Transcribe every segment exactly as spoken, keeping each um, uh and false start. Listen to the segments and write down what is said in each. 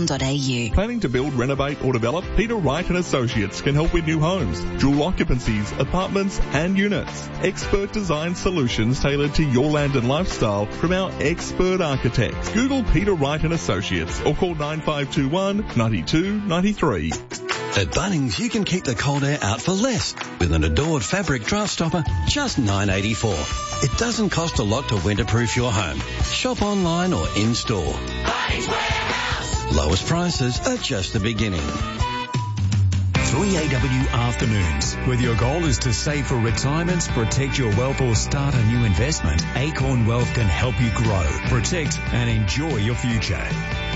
com dot a u. Planning to build, renovate or develop? Peter Wright and Associates can help with new homes, dual occupancies, apartments and units. Expert design solutions tailored to your land and lifestyle from our expert architects. Google Peter Wright and Associates or call nine five two one, nine two nine three. At Bunnings, you can keep the cold air out for less with an Adored fabric draft stopper, just nine dollars eighty-four. It doesn't cost a lot to winterproof your home. Shop online or in-store. Bunnings Warehouse. Lowest prices are just the beginning. three A W Afternoons. Whether your goal is to save for retirement, protect your wealth or start a new investment, Acorn Wealth can help you grow, protect and enjoy your future.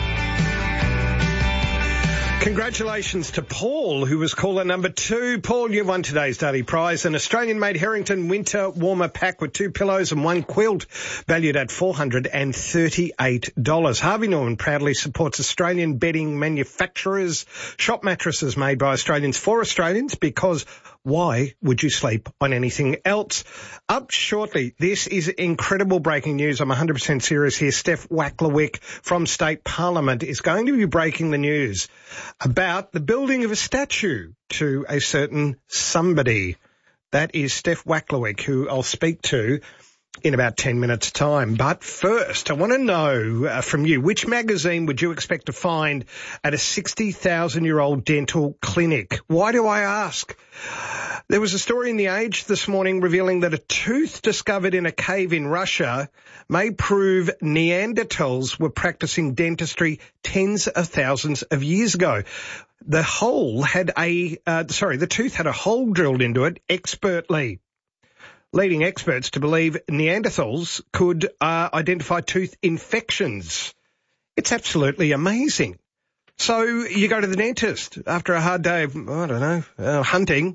Congratulations to Paul, who was caller number two. Paul, you've won today's daily prize, an Australian-made Harrington winter warmer pack with two pillows and one quilt, valued at four hundred thirty-eight dollars. Harvey Norman proudly supports Australian bedding manufacturers, shop mattresses made by Australians for Australians, because why would you sleep on anything else? Up shortly, this is incredible breaking news. I'm one hundred percent serious here. Steph Wacklewick from State Parliament is going to be breaking the news about the building of a statue to a certain somebody. That is Steph Wacklewick, who I'll speak to in about ten minutes' time. But first, I want to know uh, from you, which magazine would you expect to find at a sixty thousand year old dental clinic? Why do I ask? There was a story in The Age this morning revealing that a tooth discovered in a cave in Russia may prove Neanderthals were practicing dentistry tens of thousands of years ago. The hole had a, uh, sorry, the tooth had a hole drilled into it expertly, leading experts to believe Neanderthals could uh, identify tooth infections. It's absolutely amazing. So you go to the dentist after a hard day of, I don't know, uh, hunting,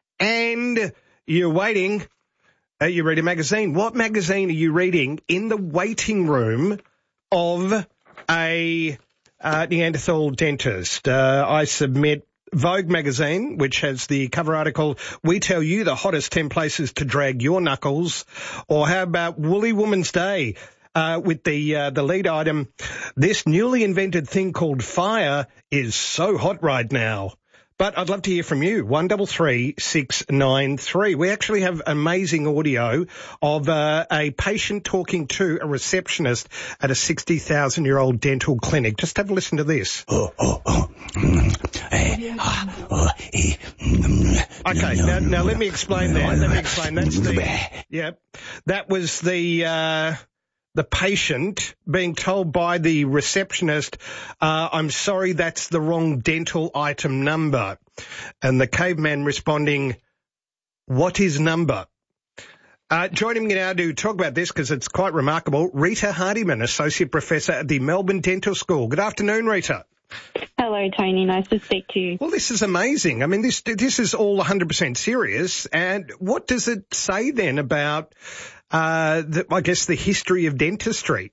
and you're waiting. Uh, you read a magazine. What magazine are you reading in the waiting room of a uh, Neanderthal dentist? Uh, I submit Vogue magazine, which has the cover article, "We tell you the hottest ten places to drag your knuckles." Or how about Woolly Woman's Day, uh, with the uh, the lead item, "This newly invented thing called fire is so hot right now." But I'd love to hear from you. one three three six nine three. We actually have amazing audio of uh, a patient talking to a receptionist at a sixty thousand year old dental clinic. Just have a listen to this. Oh, oh, oh. Okay, now, now let me explain that. Let me explain. That's the, yep. That was the, uh, the patient being told by the receptionist, uh, I'm sorry, that's the wrong dental item number. And the caveman responding, what is number? Uh, joining me now to talk about this, because it's quite remarkable, Rita Hardiman, Associate Professor at the Melbourne Dental School. Good afternoon, Rita. Hello, Tony. Nice to speak to you. Well, this is amazing. I mean, this this is all one hundred percent serious. And what does it say then about, uh, the, I guess, the history of dentistry?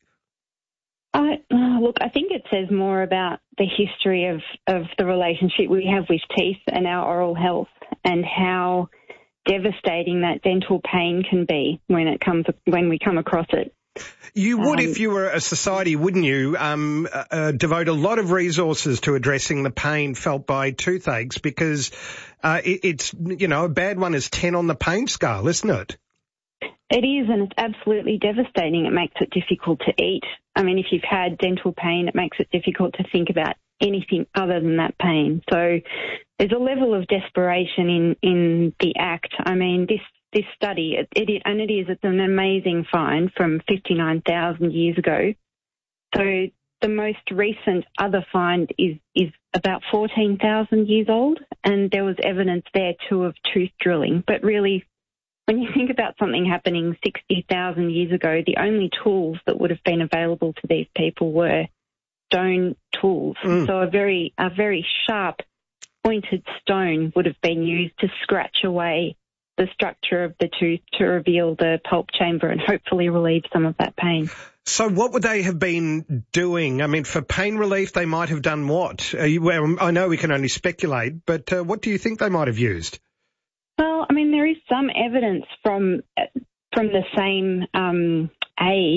Uh, look, I think it says more about the history of, of the relationship we have with teeth and our oral health, and how devastating that dental pain can be when it comes when we come across it. You would, um, if you were a society, wouldn't you, um, uh, devote a lot of resources to addressing the pain felt by toothaches, because uh, it, it's, you know, a bad one is ten on the pain scale, isn't it? It is, and it's absolutely devastating. It makes it difficult to eat. I mean, if you've had dental pain, it makes it difficult to think about anything other than that pain. So there's a level of desperation in, in the act. I mean, this This study, it, it, and it is, it's an amazing find from fifty-nine thousand years ago. So the most recent other find is, is about fourteen thousand years old, and there was evidence there too of tooth drilling. But really, when you think about something happening sixty thousand years ago, the only tools that would have been available to these people were stone tools. Mm. So a very, a very sharp, pointed stone would have been used to scratch away the structure of the tooth to reveal the pulp chamber and hopefully relieve some of that pain. So what would they have been doing? I mean, for pain relief, they might have done what? Uh, you, well, I know we can only speculate, but uh, what do you think they might have used? Well, I mean, there is some evidence from from the same um, age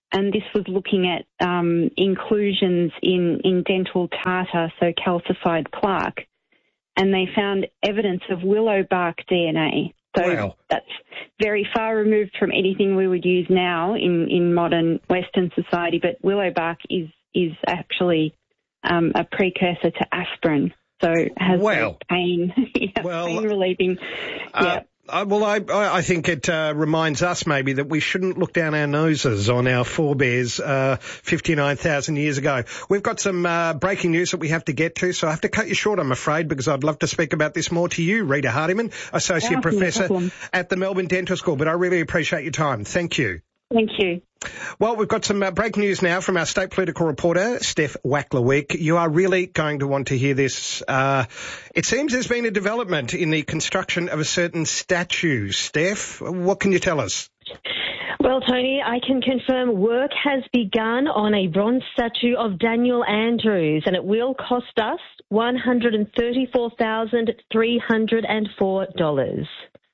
and this was looking at um, inclusions in, in dental tartar, so calcified plaque, and they found evidence of willow bark D N A. So wow. That's very far removed from anything we would use now in, in modern Western society, but willow bark is, is actually um, a precursor to aspirin, so it has wow. pain, yeah, well, pain relieving. Uh, yeah. Uh, well, I, I think it uh, reminds us maybe that we shouldn't look down our noses on our forebears uh, fifty-nine thousand years ago. We've got some uh, breaking news that we have to get to, so I have to cut you short, I'm afraid, because I'd love to speak about this more to you, Rita Hardiman, Associate oh, Professor no at the Melbourne Dental School. But I really appreciate your time. Thank you. Thank you. Well, we've got some uh, breaking news now from our state political reporter, Steph Wackler-Wick. You are really going to want to hear this. Uh, it seems there's been a development in the construction of a certain statue. Steph, what can you tell us? Well, Tony, I can confirm work has begun on a bronze statue of Daniel Andrews, and it will cost us one hundred thirty-four thousand three hundred four dollars.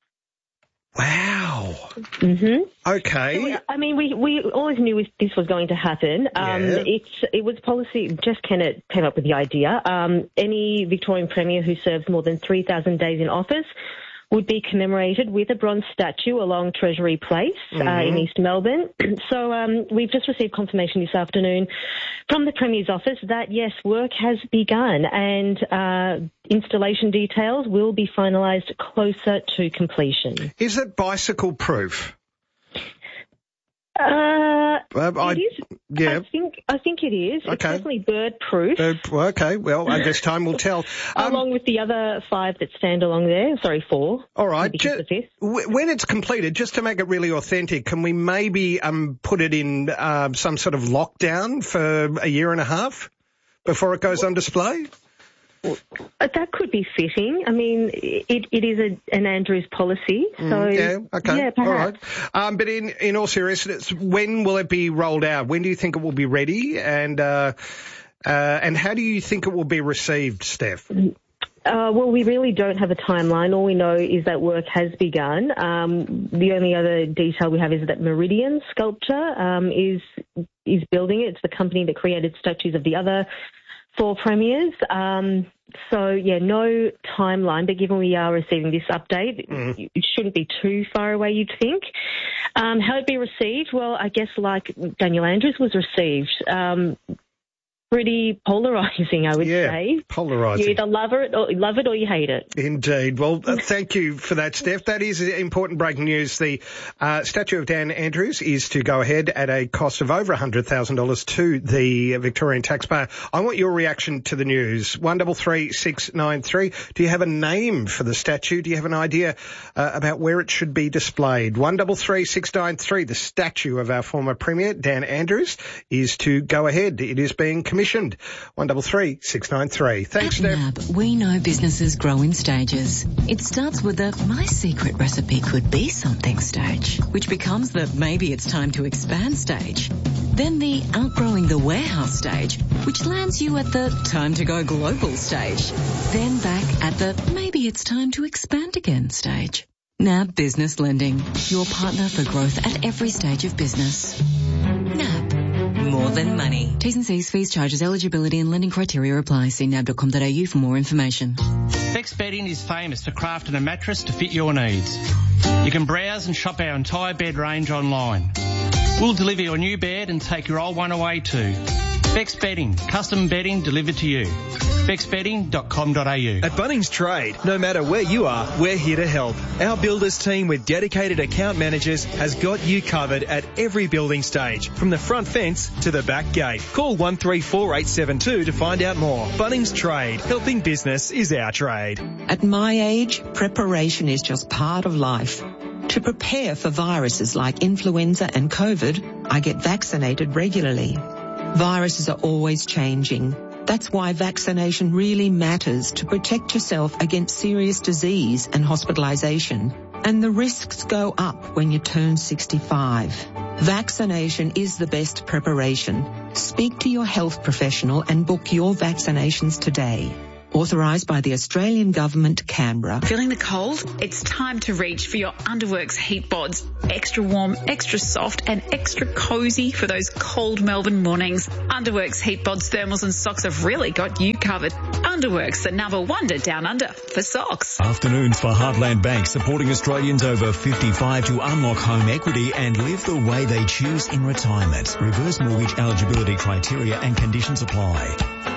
Wow. Mm-hmm. Okay. I mean, we, we always knew this was going to happen. Um, yeah. It's it was policy. Jess Kennett came up with the idea. Um, any Victorian Premier who serves more than three thousand days in office would be commemorated with a bronze statue along Treasury Place mm-hmm. uh, in East Melbourne. So um, we've just received confirmation this afternoon from the Premier's office that, yes, work has begun and uh, installation details will be finalised closer to completion. Is it bicycle-proof? Uh, Uh, I, it is. yeah. I think I think it is. Okay. It's definitely bird-proof. Uh, well, okay, well, I guess time will tell. Um, along with the other five that stand along there. Sorry, four. all right. Ju- the fifth. W- when it's completed, just to make it really authentic, can we maybe um, put it in uh, some sort of lockdown for a year and a half before it goes on display? That could be fitting. I mean, it, it is a, an Andrews policy. So, mm, yeah, okay. Yeah, perhaps. All right. Um, but in, in all seriousness, when will it be rolled out? When do you think it will be ready? And, uh, uh, and how do you think it will be received, Steph? Uh, well, we really don't have a timeline. All we know is that work has begun. Um, the only other detail we have is that Meridian Sculpture um, is is building it. It's the company that created statues of the other four premiers. Um, so, yeah, no timeline, but given we are receiving this update, mm. it shouldn't be too far away, you'd think. Um, how it'd be received? Well, I guess like Daniel Andrews was received. Um, pretty polarising, I would yeah, say. polarising. You either love it or love it or you hate it. Indeed. Well, uh, thank you for that, Steph. That is important breaking news. The uh, statue of Dan Andrews is to go ahead at a cost of over one hundred thousand dollars to the Victorian taxpayer. I want your reaction to the news. one double three six nine three. Do you have a name for the statue? Do you have an idea uh, about where it should be displayed? one double three six nine three. The statue of our former Premier, Dan Andrews, is to go ahead. It is being commissioned. one double three six nine three. Thanks, At Steph. N A B, we know businesses grow in stages. It starts with the my secret recipe could be something stage, which becomes the maybe it's time to expand stage. Then the outgrowing the warehouse stage, which lands you at the time to go global stage. Then back at the maybe it's time to expand again stage. N A B Business Lending, your partner for growth at every stage of business. N A B. More than money. T's and C's, fees, charges, eligibility and lending criteria apply. See nab dot com dot a u for more information. Bex Bedding is famous for crafting a mattress to fit your needs. You can browse and shop our entire bed range online. We'll deliver your new bed and take your old one away too. Bex Bedding, custom bedding delivered to you. bex bedding dot com dot a u. At Bunnings Trade, no matter where you are, we're here to help. Our builders team with dedicated account managers has got you covered at every building stage, from the front fence to the back gate. Call one three four eight seven two to find out more. Bunnings Trade, helping business is our trade. At my age, preparation is just part of life. To prepare for viruses like influenza and COVID, I get vaccinated regularly. Viruses are always changing. That's why vaccination really matters to protect yourself against serious disease and hospitalisation. And the risks go up when you turn sixty-five. Vaccination is the best preparation. Speak to your health professional and book your vaccinations today. Authorised by the Australian Government, Canberra. Feeling the cold? It's time to reach for your Underworks heat bods. Extra warm, extra soft and extra cosy for those cold Melbourne mornings. Underworks heat bods, thermals and socks have really got you covered. Underworks, the number wonder down under for socks. Afternoons for Heartland Bank, supporting Australians over fifty-five to unlock home equity and live the way they choose in retirement. Reverse mortgage eligibility criteria and conditions apply.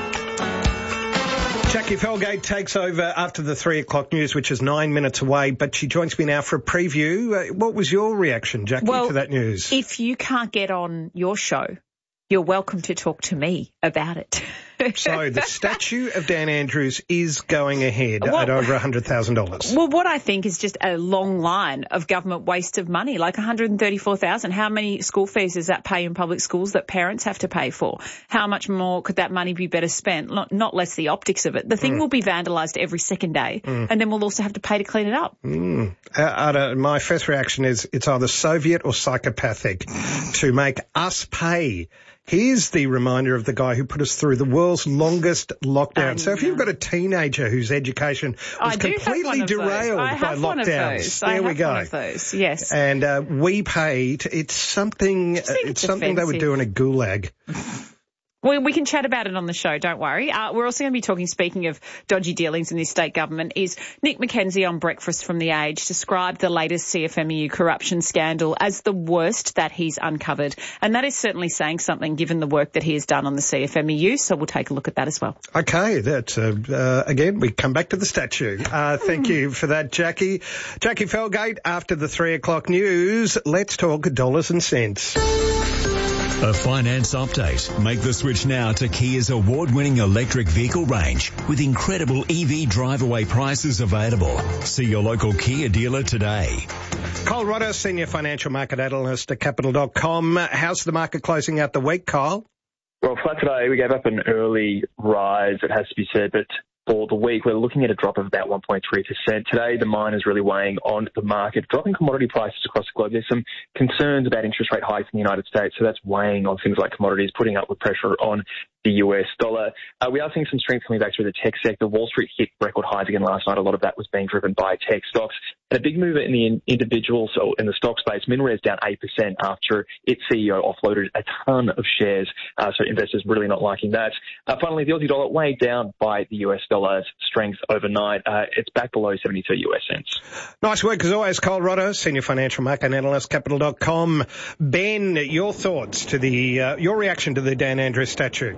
Jackie Felgate takes over after the three o'clock news, which is nine minutes away, but she joins me now for a preview. Uh, what was your reaction, Jackie, well, to that news? If you can't get on your show, you're welcome to talk to me about it. So the statue of Dan Andrews is going ahead well, at over one hundred thousand dollars. Well, what I think is just a long line of government waste of money, like one hundred thirty-four thousand dollars. How many school fees does that pay in public schools that parents have to pay for? How much more could that money be better spent? Not, not less the optics of it. The thing mm. will be vandalised every second day, mm. and then we'll also have to pay to clean it up. Mm. Uh, I don't, my first reaction is it's either Soviet or psychopathic to make us pay. Here's the reminder of the guy who put us through the world's longest lockdown. Um, so if you've got a teenager whose education was I completely derailed I by lockdowns, there I we have go. One of those, yes. And uh, we paid. It's something. Uh, it's, it's something offensive. they would do in a gulag. Well, we can chat about it on the show, don't worry. Uh, we're also going to be talking, speaking of dodgy dealings in this state government, is Nick McKenzie on Breakfast from the Age described the latest C F M E U corruption scandal as the worst that he's uncovered. And that is certainly saying something given the work that he has done on the C F M E U, so we'll take a look at that as well. Okay, that, uh, uh, again, we come back to the statue. Uh, thank you for that, Jackie. Jackie Felgate, after the three o'clock news, let's talk dollars and cents. A finance update. Make the switch now to Kia's award-winning electric vehicle range with incredible E V drive-away prices available. See your local Kia dealer today. Kyle Rodder, Senior Financial Market Analyst at Capital dot com. How's the market closing out the week, Kyle? Well, flat today, we gave up an early rise, it has to be said, but for the week, we're looking at a drop of about one point three percent. Today, the mine is really weighing on the market. Dropping commodity prices across the globe. There's some concerns about interest rate hikes in the United States, so that's weighing on things like commodities, putting upward pressure on the U S dollar. Uh, we are seeing some strength coming back through the tech sector. Wall Street hit record highs again last night. A lot of that was being driven by tech stocks. And a big mover in the individuals, or in the stock space, Minres down eight percent after its C E O offloaded a ton of shares. Uh, so investors really not liking that. Uh, finally, the Aussie dollar weighed down by the U S dollar's strength overnight. Uh, it's back below seventy-two U S cents. Nice work as always, Kyle Rodder, Senior Financial Market Analyst, Capital dot com. Ben, your thoughts to the, uh, your reaction to the Dan Andrews statue?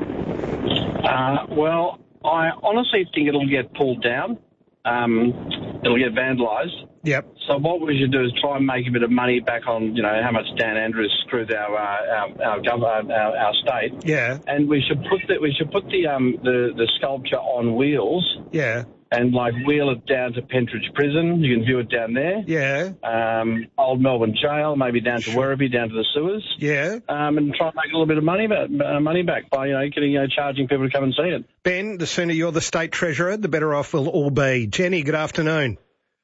Uh, well, I honestly think it'll get pulled down. Um, it'll get vandalised. Yep. So what we should do is try and make a bit of money back on, you know, how much Dan Andrews screwed our uh, our our, gov- our our state. Yeah. And we should put the we should put the um the, the sculpture on wheels. Yeah. And like wheel it down to Pentridge Prison. You can view it down there. Yeah. Um, Old Melbourne Jail, maybe down to Werribee, down to the sewers. Yeah. Um, and try and make a little bit of money back, uh, money back by you know getting you know, charging people to come and see it. Ben, the sooner you're the state treasurer, the better off we'll all be. Jenny, good afternoon.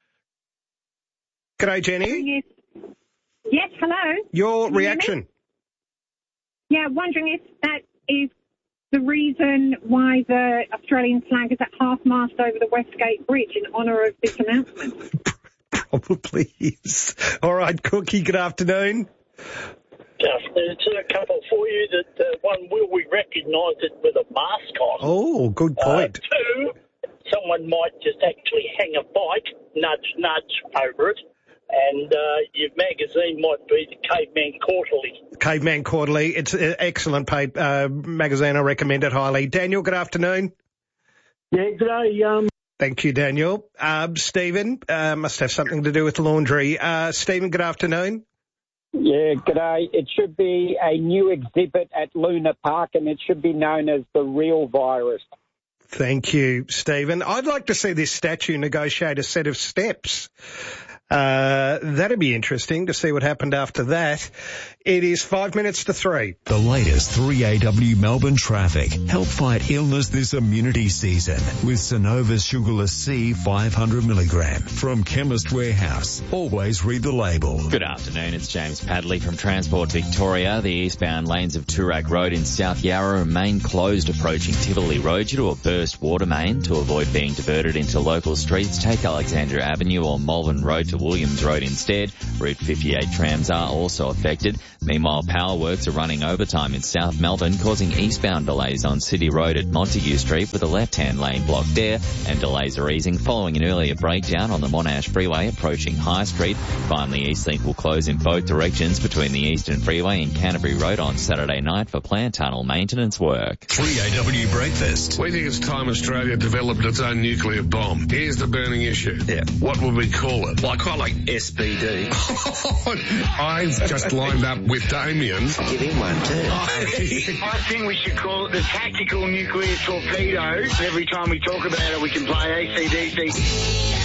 G'day, Jenny. Yes. Yes. Hello. Your Can you reaction? Yeah, wondering if that is the reason why the Australian flag is at half-mast over the Westgate Bridge in honour of this announcement. Probably is. All right, Cookie, good afternoon. Good afternoon. It's a couple for you. That uh, one, will we recognise it with a mask on? Oh, good point. Uh, two, someone might just actually hang a bike, nudge, nudge over it. And uh, your magazine might be the Caveman Quarterly. Caveman Quarterly. It's an excellent paid uh, magazine. I recommend it highly. Daniel, good afternoon. Yeah, good day. Um... Thank you, Daniel. Uh, Stephen, uh, must have something to do with laundry. Uh, Stephen, good afternoon. Yeah, g'day. It should be a new exhibit at Luna Park, and it should be known as the real virus. Thank you, Stephen. I'd like to see this statue negotiate a set of steps. Uh, that'd be interesting to see what happened after that. It is five minutes to three. The latest three A W Melbourne traffic. Help fight illness this immunity season with Synova's Sugarless C five hundred milligram from Chemist Warehouse. Always read the label. Good afternoon, it's James Padley from Transport Victoria. The eastbound lanes of Toorak Road in South Yarra remain closed approaching Tivoli Road due to a bird burst water main. To avoid being diverted into local streets, take Alexandria Avenue or Malvern Road to Williams Road instead. Route fifty-eight trams are also affected. Meanwhile, power works are running overtime in South Melbourne, causing eastbound delays on City Road at Montague Street with a left-hand lane blocked there, and delays are easing following an earlier breakdown on the Monash Freeway approaching High Street. Finally, Eastlink will close in both directions between the Eastern Freeway and Canterbury Road on Saturday night for planned tunnel maintenance work. three A W Breakfast. We think it's time Australia developed its own nuclear bomb. Here's the burning issue. Yeah. What would we call it? Well, I quite like S B D. I've just lined up with Damien. Give him one too. I think we should call it the tactical nuclear torpedo. Every time we talk about it, we can play A C D C.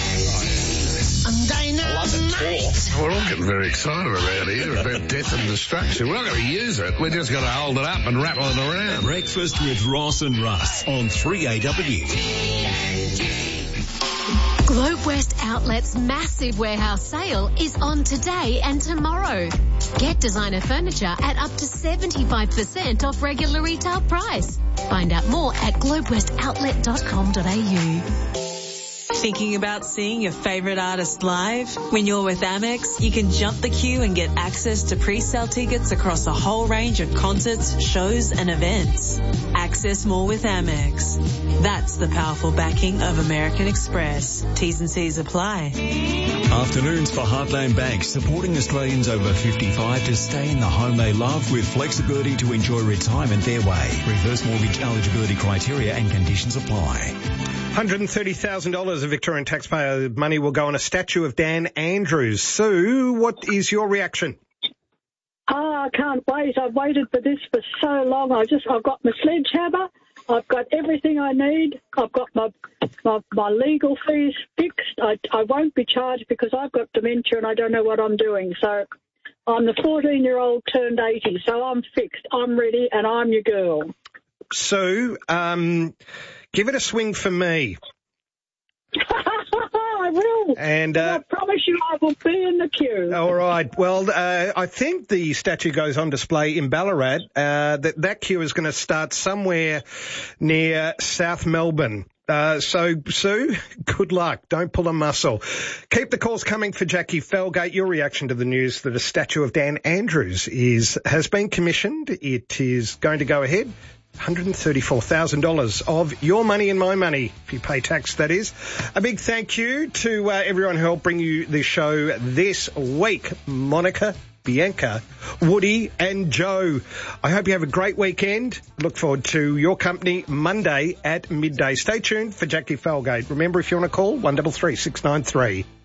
We're all getting very excited around here about death and destruction. We're not going to use it. We're just going to hold it up and rattle it around. Breakfast with Ross and Russ on three A W. Globe West Outlet's massive warehouse sale is on today and tomorrow. Get designer furniture at up to seventy-five percent off regular retail price. Find out more at globe west outlet dot com dot a u. Thinking about seeing your favourite artist live? When you're with Amex, you can jump the queue and get access to pre-sale tickets across a whole range of concerts, shows and events. Access more with Amex. That's the powerful backing of American Express. T's and C's apply. Afternoons for Heartland Bank, supporting Australians over fifty-five to stay in the home they love with flexibility to enjoy retirement their way. Reverse mortgage eligibility criteria and conditions apply. one hundred thirty thousand dollars of Victorian taxpayer money will go on a statue of Dan Andrews. Sue, what is your reaction? Oh, I can't wait. I've waited for this for so long. I just, I've got my sledgehammer. I've got everything I need. I've got my my, my legal fees fixed. I, I won't be charged because I've got dementia and I don't know what I'm doing. So I'm the fourteen-year-old turned eighty, so I'm fixed. I'm ready and I'm your girl. Sue, um... give it a swing for me. I will. And uh, I promise you I will be in the queue. All right. Well, uh, I think the statue goes on display in Ballarat. Uh, that, that queue is going to start somewhere near South Melbourne. Uh, so, Sue, good luck. Don't pull a muscle. Keep the calls coming for Jackie Felgate. Your reaction to the news that a statue of Dan Andrews is has been commissioned. It is going to go ahead. one hundred thirty-four thousand dollars of your money and my money, if you pay tax, that is. A big thank you to uh, everyone who helped bring you the show this week. Monica, Bianca, Woody and Joe. I hope you have a great weekend. Look forward to your company Monday at midday. Stay tuned for Jackie Felgate. Remember, if you want to call, one three three, six nine three.